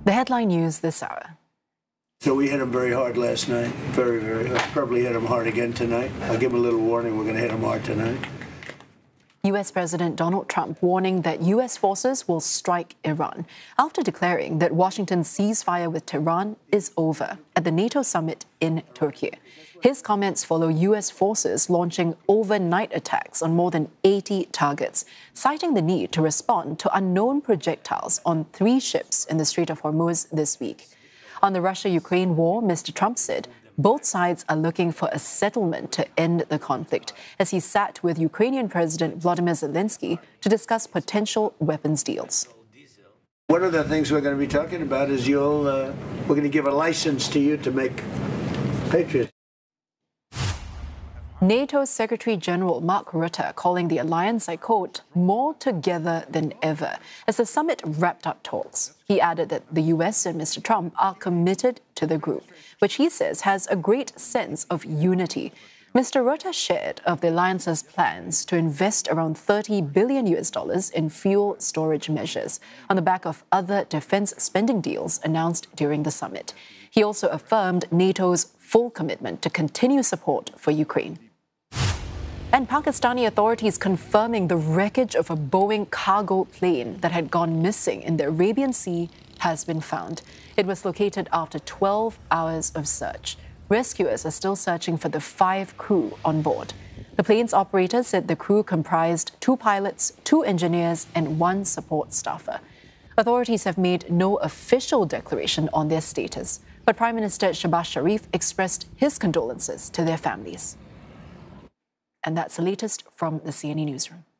The headline news this hour. So we hit him very hard last night. Very, very hard. Probably hit him hard again tonight. I'll give him a little warning. We're going to hit him hard tonight. U.S. President Donald Trump warning that U.S. forces will strike Iran after declaring that Washington's ceasefire with Tehran is over at the NATO summit in Turkey. His comments follow U.S. forces launching overnight attacks on more than 80 targets, citing the need to respond to unknown projectiles on 3 ships in the Strait of Hormuz this week. On the Russia-Ukraine war, Mr. Trump said both sides are looking for a settlement to end the conflict as he sat with Ukrainian President Volodymyr Zelensky to discuss potential weapons deals. One of the things we're going to be talking about is we're going to give a license to you to make Patriots. NATO Secretary General Mark Rutte calling the alliance, I quote, more together than ever, as the summit wrapped up talks. He added that the US and Mr. Trump are committed to the group, which he says has a great sense of unity. Mr. Rutte shared of the alliance's plans to invest around $30 billion in fuel storage measures on the back of other defense spending deals announced during the summit. He also affirmed NATO's full commitment to continue support for Ukraine. And Pakistani authorities confirming the wreckage of a Boeing cargo plane that had gone missing in the Arabian Sea has been found. It was located after 12 hours of search. Rescuers are still searching for the 5 crew on board. The plane's operator said the crew comprised 2 pilots, 2 engineers, and 1 support staffer. Authorities have made no official declaration on their status, but Prime Minister Shehbaz Sharif expressed his condolences to their families. And that's the latest from the CNE Newsroom.